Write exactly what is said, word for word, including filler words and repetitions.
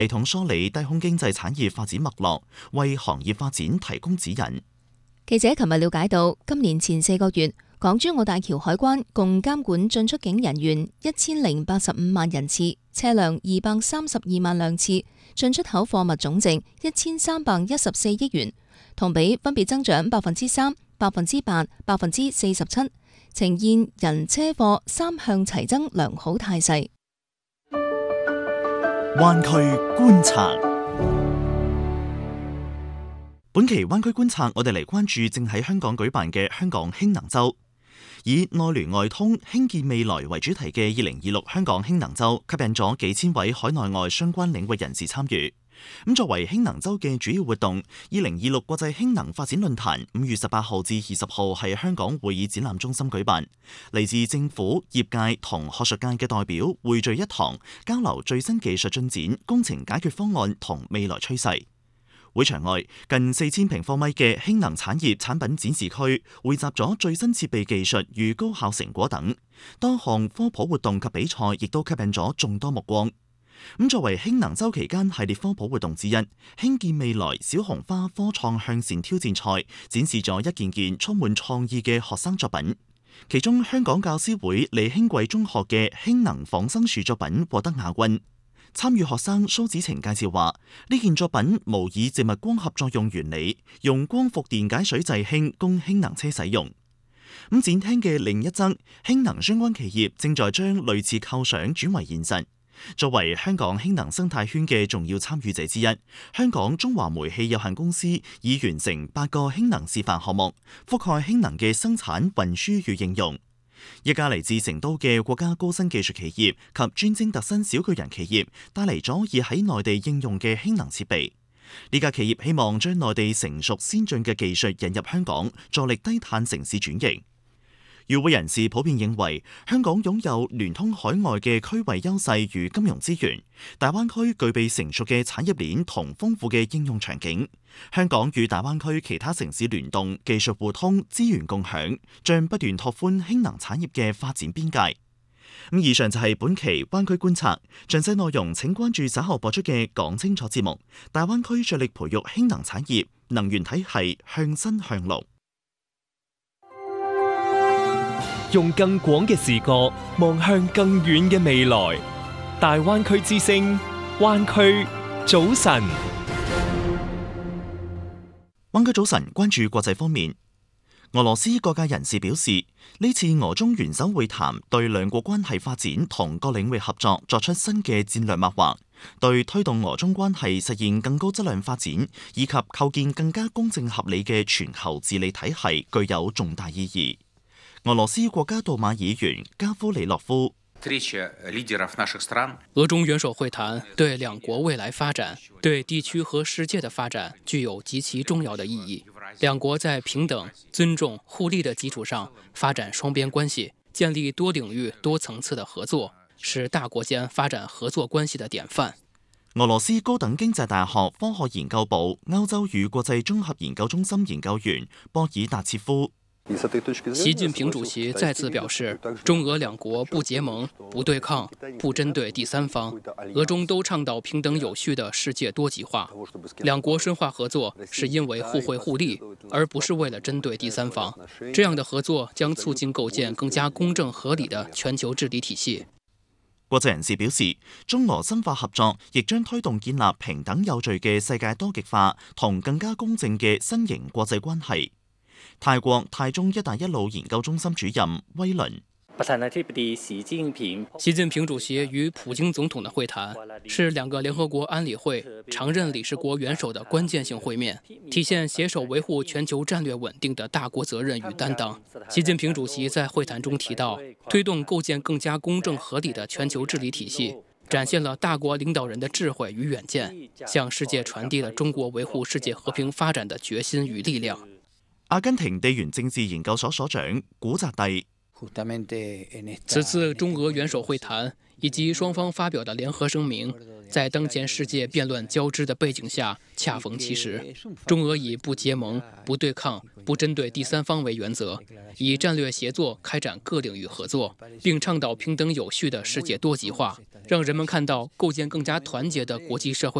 系統梳理低空經濟產業發展脈絡，為行業發展提供指引。 記者琴日了解到，今年前四個月，港珠澳大橋海關共監管進出境人員一千零八十五萬人次，車輛二百三十二萬輛次，進出口貨物總值一千三百一十四億元，同比分別增長百分之三、百分之八、百分之四十七，呈現人車貨三向齊增良好態勢。 灣區觀察，本期灣區觀察，我哋嚟關注正喺香港舉辦嘅香港氫能週。以內聯外通興建未來為主題嘅二零二六香港氫能週，吸引咗幾千位海內外相關領域人士參與。咁作為氫能週嘅主要活動，二零二六國際氫能發展論壇五月十八號至二十號喺香港會議展覽中心舉辦，嚟自政府、業界同學術界嘅代表匯聚一堂，交流最新技術進展、工程解決方案同未來趨勢。會場外近四千平方米嘅氫能產業產品展示區，匯集咗最新設備技術與高效成果等，多項科普活動及比賽亦都吸引咗眾多目光。咁作為氫能週期間系列科普活動之一，興建未來小紅花科創向善挑戰賽展示咗一件件充滿創意嘅學生作品，其中香港教師會李興貴中學嘅氫能仿生樹作品獲得亞軍。參與學生蘇子晴介紹話，呢件作品模擬植物光合作用原理，用光伏電解水製氫供氫能車使用。咁展廳嘅另一側，氫能相關企業正在將類似構想轉為現實。作為香港氫能生態圈嘅重要參與者之一，香港中華煤氣有限公司已完成八個氫能示範項目，覆蓋氫能嘅生產、運輸與應用。一家嚟自成都嘅國家高新技術企業及專精特新小巨人企業帶嚟咗已喺內地應用嘅氫能設備。呢家企業希望將內地成熟先進嘅技術引入香港，助力低碳城市轉型。與會人士普遍認為，香港擁有聯通海外嘅區域優勢與金融資源，大灣區具備成熟嘅產業鏈同豐富嘅應用場景。香港與大灣區其他城市聯動、技術互通、資源共享，將不斷拓寬氫能產業嘅發展邊界。咁以上就係本期灣區觀察，詳細內容請關注稍後播出嘅講清楚節目。大灣區着力培育氫能產業，能源體系向新向綠。 用更廣嘅視角望向更遠嘅未來，大灣區之聲，灣區早晨。 灣區早晨，關注國際方面。俄羅斯各界人士表示，呢次俄中元首會談對兩國關係發展同各領域合作作出新嘅戰略擘劃，對推動俄中關係實現更高質量發展以及構建更加公正合理嘅全球治理體系具有重大意義。俄羅斯國家杜馬議員加夫里諾夫： 俄中元首會談對兩國未來發展、對地區和世界的發展具有極其重要的意義。兩國在平等、尊重、互利的基礎上發展雙邊關係，建立多領域、多層次的合作，是大國間發展合作關係的典範。 俄羅斯高等經濟大學科學研究部歐洲與國際綜合研究中心研究員波爾達切夫。 習近平主席再次表示，中俄兩國不結盟、不對抗、不針對第三方，俄中都倡導平等有序的世界多極化。兩國深化合作是因為互惠互利，而不是為了針對第三方。這樣的合作將促進構建更加公正合理的全球治理體系。 國際人士表示，中俄深化合作亦將推動建立平等有序嘅世界多極化同更加公正嘅新型國際關係。泰國泰中一帶一路研究中心主任威倫： 習近平主席與普京總統的會談是兩個聯合國安理會常任理事國元首的關鍵性會面，體現攜手維護全球戰略穩定的大國責任與擔當。習近平主席在會談中提到，推動構建更加公正合理的全球治理體系，展現了大國領導人的智慧與遠見，向世界傳遞了中國維護世界和平發展的決心與力量。 阿根廷地緣政治研究所所長古澤蒂： 此次中俄元首會談以及双方发表的联合声明，在当前世界变乱交织的背景下恰逢其时。中俄以不结盟、不对抗、不针对第三方为原则，以战略协作开展各领域合作，并倡导平等有序的世界多极化，让人们看到构建更加团结的国际社会